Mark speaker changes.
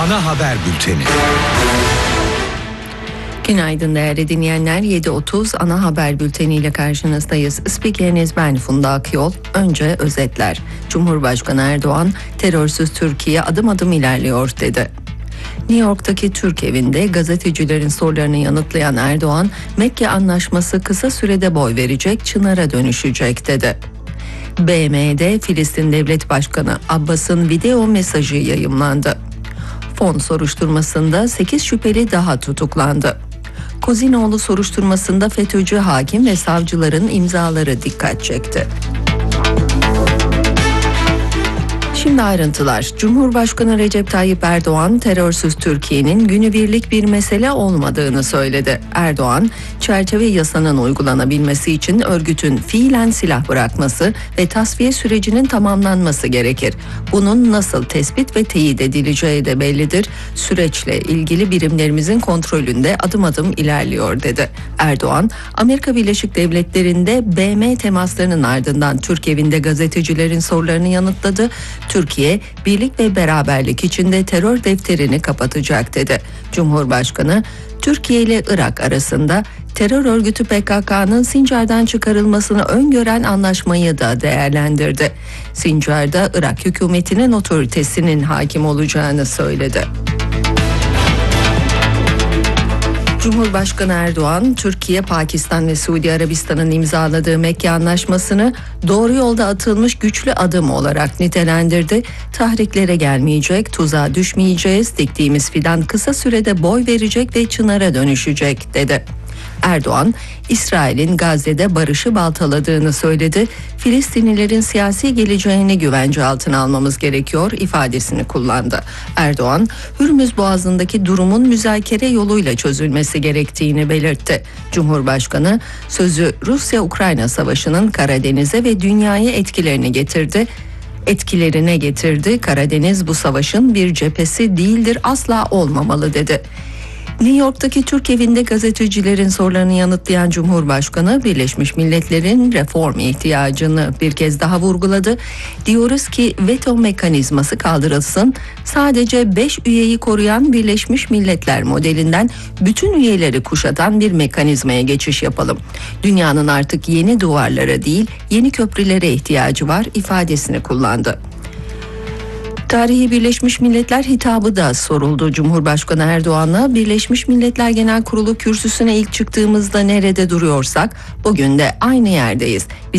Speaker 1: Ana haber bülteni.
Speaker 2: Günaydın değerli dinleyenler. 7.30 ana haber bülteniyle karşınızdayız. Spikeriniz ben Funda Akyol. Önce özetler. Cumhurbaşkanı Erdoğan, terörsüz Türkiye adım adım ilerliyor dedi. New York'taki Türk evinde gazetecilerin sorularını yanıtlayan Erdoğan, Mekke Anlaşması kısa sürede boy verecek, çınara dönüşecek dedi. BM'de Filistin Devlet Başkanı Abbas'ın video mesajı yayımlandı. Fon soruşturmasında 8 şüpheli daha tutuklandı. Kozinoğlu soruşturmasında FETÖ'cü hakim ve savcıların imzaları dikkat çekti. Şimdi ayrıntılar. Cumhurbaşkanı Recep Tayyip Erdoğan, terörsüz Türkiye'nin günübirlik bir mesele olmadığını söyledi. Erdoğan, çerçeve yasanın uygulanabilmesi için örgütün fiilen silah bırakması ve tasfiye sürecinin tamamlanması gerekir. Bunun nasıl tespit ve teyit edileceği de bellidir. Süreçle ilgili birimlerimizin kontrolünde adım adım ilerliyor dedi. Erdoğan, Amerika Birleşik Devletleri'nde BM temaslarının ardından Türk evinde gazetecilerin sorularını yanıtladı. Türkiye, birlik ve beraberlik içinde terör defterini kapatacak dedi. Cumhurbaşkanı, Türkiye ile Irak arasında terör örgütü PKK'nın Sincar'dan çıkarılmasını öngören anlaşmayı da değerlendirdi. Sincar'da Irak hükümetinin otoritesinin hakim olacağını söyledi. Cumhurbaşkanı Erdoğan, Türkiye, Pakistan ve Suudi Arabistan'ın imzaladığı Mekke Anlaşması'nı doğru yolda atılmış güçlü adım olarak nitelendirdi. Tahriklere gelmeyecek, tuzağa düşmeyeceğiz, diktiğimiz fidan kısa sürede boy verecek ve çınara dönüşecek dedi. Erdoğan, İsrail'in Gazze'de barışı baltaladığını söyledi. Filistinlilerin siyasi geleceğini güvence altına almamız gerekiyor ifadesini kullandı. Erdoğan, Hürmüz Boğazı'ndaki durumun müzakere yoluyla çözülmesi gerektiğini belirtti. Cumhurbaşkanı, sözü Rusya-Ukrayna savaşının Karadeniz'e ve dünyaya etkilerine getirdi. Karadeniz bu savaşın bir cephesi değildir, asla olmamalı dedi. New York'taki Türk evinde gazetecilerin sorularını yanıtlayan Cumhurbaşkanı, Birleşmiş Milletler'in reform ihtiyacını bir kez daha vurguladı. Diyoruz ki veto mekanizması kaldırılsın, sadece 5 üyeyi koruyan Birleşmiş Milletler modelinden bütün üyeleri kuşatan bir mekanizmaya geçiş yapalım. Dünyanın artık yeni duvarlara değil, yeni köprülere ihtiyacı var ifadesini kullandı. Tarihi Birleşmiş Milletler hitabı da soruldu Cumhurbaşkanı Erdoğan'a. Birleşmiş Milletler Genel Kurulu kürsüsüne ilk çıktığımızda nerede duruyorsak bugün de aynı yerdeyiz.